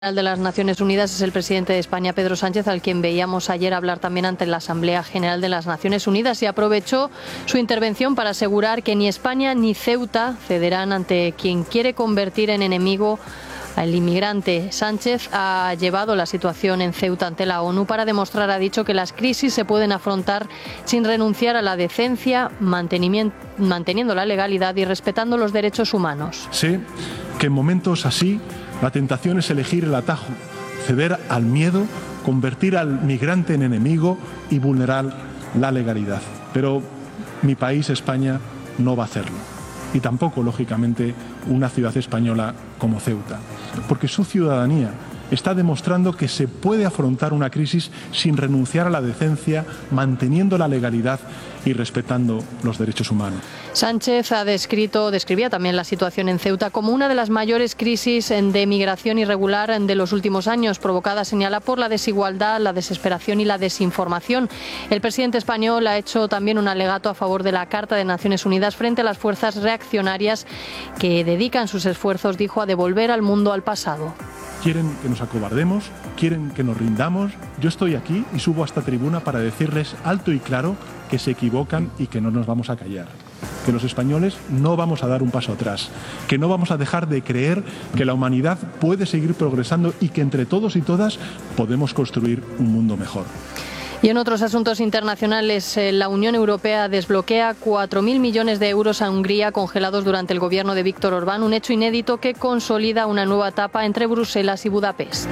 De las Naciones Unidas es el presidente de España, Pedro Sánchez, al quien veíamos ayer hablar también ante la Asamblea General de las Naciones Unidas, y aprovechó su intervención para asegurar que ni España ni Ceuta cederán ante quien quiere convertir en enemigo al inmigrante. Sánchez ha llevado la situación en Ceuta ante la ONU para demostrar, ha dicho, que las crisis se pueden afrontar sin renunciar a la decencia, manteniendo la legalidad y respetando los derechos humanos. Sé que en momentos así la tentación es elegir el atajo, ceder al miedo, convertir al migrante en enemigo y vulnerar la legalidad. Pero mi país, España, no va a hacerlo. Y tampoco, lógicamente, una ciudad española como Ceuta. Porque su ciudadanía está demostrando que se puede afrontar una crisis sin renunciar a la decencia, manteniendo la legalidad y respetando los derechos humanos. Sánchez describía también la situación en Ceuta como una de las mayores crisis de migración irregular de los últimos años, provocada, señala, por la desigualdad, la desesperación y la desinformación. El presidente español ha hecho también un alegato a favor de la Carta de Naciones Unidas frente a las fuerzas reaccionarias que dedican sus esfuerzos, dijo, a devolver al mundo al pasado. Quieren que nos acobardemos, quieren que nos rindamos. Yo estoy aquí y subo a esta tribuna para decirles alto y claro que se equivocan y que no nos vamos a callar. Que los españoles no vamos a dar un paso atrás, que no vamos a dejar de creer que la humanidad puede seguir progresando y que entre todos y todas podemos construir un mundo mejor. Y en otros asuntos internacionales, la Unión Europea desbloquea 4.000 millones de euros a Hungría congelados durante el gobierno de Víctor Orbán, un hecho inédito que consolida una nueva etapa entre Bruselas y Budapest.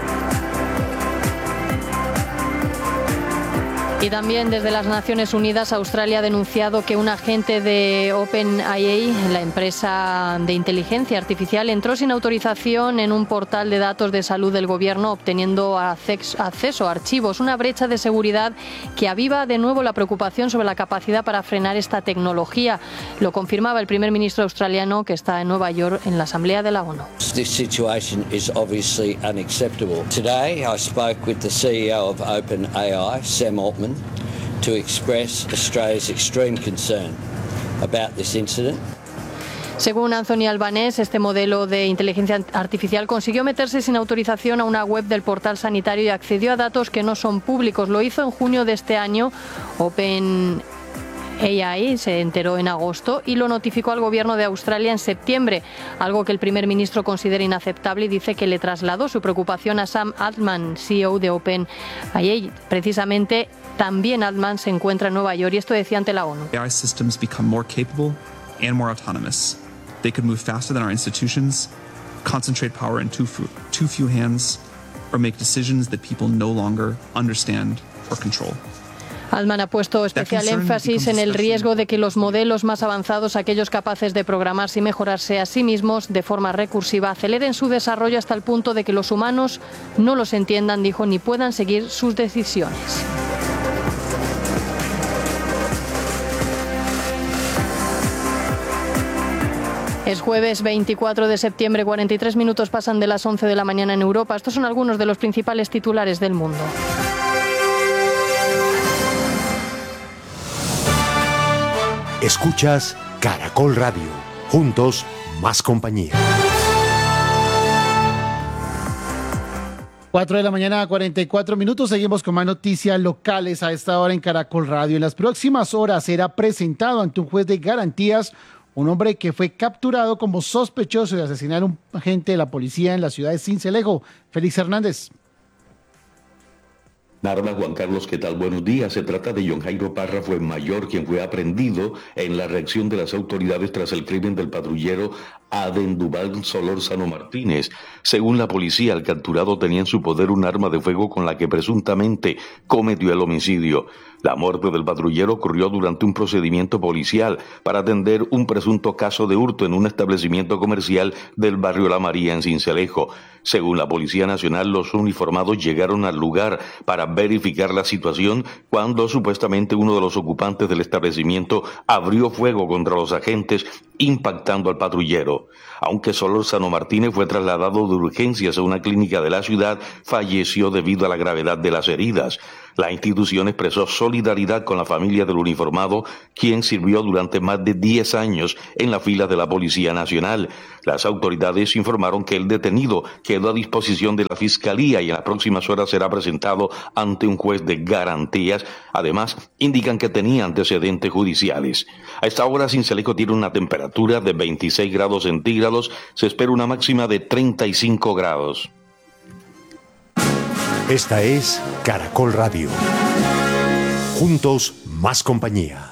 Y también desde las Naciones Unidas, Australia ha denunciado que un agente de OpenAI, la empresa de inteligencia artificial, entró sin autorización en un portal de datos de salud del gobierno, obteniendo acceso a archivos, una brecha de seguridad que aviva de nuevo la preocupación sobre la capacidad para frenar esta tecnología. Lo confirmaba el primer ministro australiano, que está en Nueva York en la Asamblea de la ONU. This situation is obviously unacceptable. Today I spoke with the CEO of OpenAI, Sam Altman, to express Australia's extreme concern about this incident. Según Anthony Albanese, este modelo de inteligencia artificial consiguió meterse sin autorización a una web del portal sanitario y accedió a datos que no son públicos. Lo hizo en junio de este año. OpenAI se enteró en agosto y lo notificó al gobierno de Australia en septiembre, algo que el primer ministro considera inaceptable y dice que le trasladó su preocupación a Sam Altman, CEO de OpenAI. Precisamente, también Altman se encuentra en Nueva York y esto decía ante la ONU. AI systems become more capable and more autonomous. They could move faster than our institutions, concentrate power in too few hands, or make decisions that people no longer understand or control. Altman ha puesto especial énfasis en el riesgo de que los modelos más avanzados, aquellos capaces de programarse y mejorarse a sí mismos de forma recursiva, aceleren su desarrollo hasta el punto de que los humanos no los entiendan, dijo, ni puedan seguir sus decisiones. Es jueves 24 de septiembre, 43 minutos pasan de las 11 de la mañana en Europa. Estos son algunos de los principales titulares del mundo. Escuchas Caracol Radio. Juntos, más compañía. 4 de la mañana, 44 minutos. Seguimos con más noticias locales a esta hora en Caracol Radio. En las próximas horas será presentado ante un juez de garantías un hombre que fue capturado como sospechoso de asesinar a un agente de la policía en la ciudad de Sincelejo. Félix Hernández. Narda, Juan Carlos, ¿qué tal? Buenos días. Se trata de John Jairo Parra Fuenmayor, quien fue aprehendido en la reacción de las autoridades tras el crimen del patrullero Adendubal Solórzano Martínez. Según la policía, el capturado tenía en su poder un arma de fuego con la que presuntamente cometió el homicidio. La muerte del patrullero ocurrió durante un procedimiento policial para atender un presunto caso de hurto en un establecimiento comercial del barrio La María en Sincelejo. Según la Policía Nacional, los uniformados llegaron al lugar para verificar la situación cuando supuestamente uno de los ocupantes del establecimiento abrió fuego contra los agentes impactando al patrullero. Aunque Solórzano Martínez fue trasladado de urgencias a una clínica de la ciudad, falleció debido a la gravedad de las heridas. La institución expresó solidaridad con la familia del uniformado, quien sirvió durante más de 10 años en la fila de la Policía Nacional. Las autoridades informaron que el detenido quedó a disposición de la Fiscalía y en las próximas horas será presentado ante un juez de garantías. Además, indican que tenía antecedentes judiciales. A esta hora, Sincelejo tiene una temperatura de 26 grados centígrados. Se espera una máxima de 35 grados. Esta es Caracol Radio. Juntos, más compañía.